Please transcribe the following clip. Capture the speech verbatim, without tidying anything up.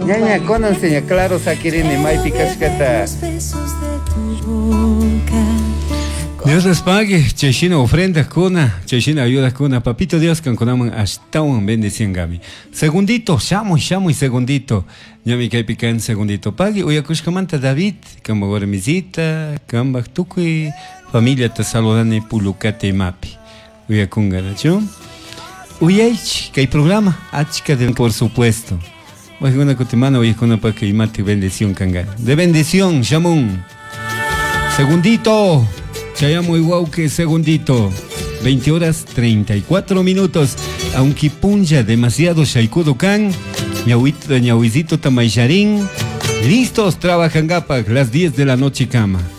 Ñaña, conoce, ña, claro, saquirine, maipi, cascata. Dios les pague, Cheshina ofrenda kuna, Cheshina ayuda kuna, papito Dios can conaman hasta un bendición gami. Segundito, chamo, chamo y segundito. Ñami que pica en segundito. Pague, uya kushkamanta David, kamba gore misita, kamba tukui, familia te saludane pulucate mapi. Uya kunga, ¿no? Uya ich, que hay programa, achka de por supuesto. Voy una cotimana, uya kuna pa que imati bendición kanga. De bendición, chamón. Segundito. Chayamo igual que segundito. veinte horas treinta y cuatro minutos. Aunque punja demasiado shaikudo kan. Ñahuito, ñahuizito tamaisharín. Listos, trabajan gapak las diez de la noche cama.